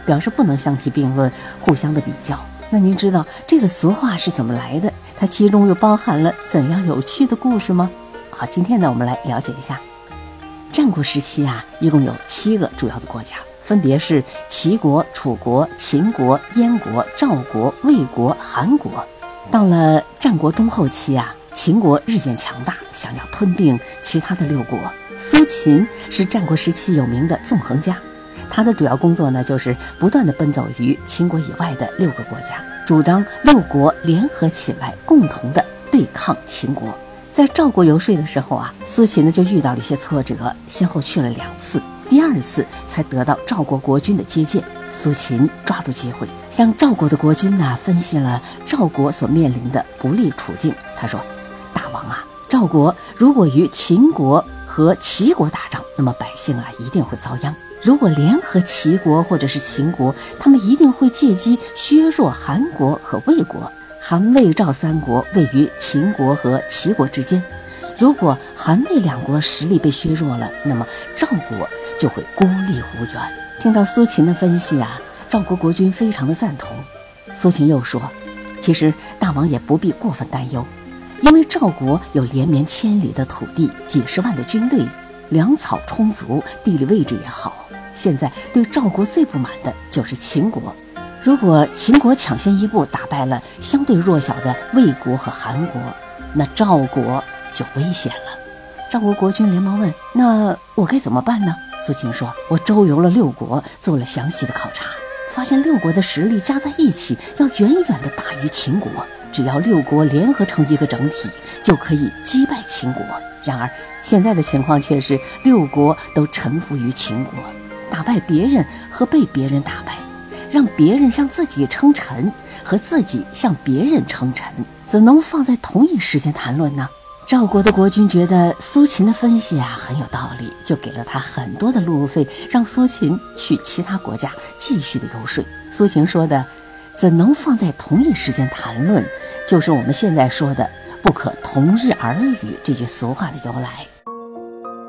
表示不能相提并论，互相的比较。那您知道这个俗话是怎么来的？它其中又包含了怎样有趣的故事吗？好，今天呢，我们来了解一下。战国时期啊，一共有7个主要的国家，分别是齐国、楚国、秦国、燕国、赵国、魏国、韩国。到了战国中后期啊，秦国日渐强大，想要吞并其他的6国。苏秦是战国时期有名的纵横家，他的主要工作呢，就是不断地奔走于秦国以外的6个国家，主张6国联合起来，共同的对抗秦国。在赵国游说的时候啊，苏秦呢就遇到了一些挫折，先后去了2次，第2次才得到赵国国君的接见。苏秦抓住机会，向赵国的国君呢分析了赵国所面临的不利处境。他说：“大王啊，赵国如果与秦国和齐国打仗，那么百姓啊一定会遭殃。如果联合齐国或者是秦国，他们一定会借机削弱韩国和魏国。韩魏赵3国位于秦国和齐国之间，如果韩魏2国实力被削弱了，那么赵国就会孤立无援。”听到苏秦的分析啊，赵国国君非常的赞同。苏秦又说：“其实大王也不必过分担忧，因为赵国有连绵千里的土地，几十万的军队，粮草充足，地理位置也好。现在对赵国最不满的就是秦国。如果秦国抢先一步打败了相对弱小的魏国和韩国，那赵国就危险了。”赵国国君连忙问：“那我该怎么办呢？”苏秦说：“我周游了6国，做了详细的考察，发现6国的实力加在一起要远远的大于秦国。只要6国联合成一个整体，就可以击败秦国。然而现在的情况却是6国都臣服于秦国。打败别人和被别人打败，让别人向自己称臣和自己向别人称臣，怎能放在同一时间谈论呢？”赵国的国君觉得苏秦的分析啊很有道理，就给了他很多的路费，让苏秦去其他国家继续的游说。苏秦说的怎能放在同一时间谈论，就是我们现在说的不可同日而语这句俗话的由来。